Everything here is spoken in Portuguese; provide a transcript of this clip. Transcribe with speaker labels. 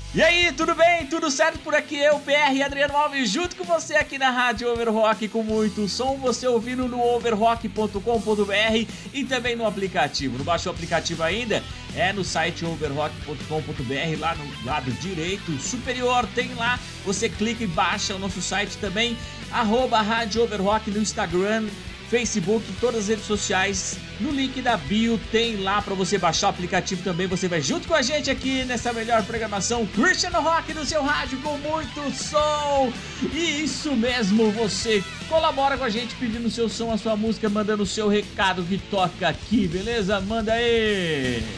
Speaker 1: E aí, tudo bem? Tudo certo por aqui? Eu, PR e Adriano Alves, junto com você aqui na Rádio Overrock com muito som, você ouvindo no overrock.com.br e também no aplicativo. Não baixou o aplicativo ainda? É no site overrock.com.br, lá no lado direito superior tem lá, você clica e baixa o nosso site também, @Rádio Overrock no Instagram, Facebook, todas as redes sociais, no link da bio tem lá para você baixar o aplicativo também, você vai junto com a gente aqui nessa melhor programação Christian Rock no seu rádio com muito som. E isso mesmo, você colabora com a gente pedindo o seu som, a sua música, mandando o seu recado que toca aqui, beleza? Manda aí!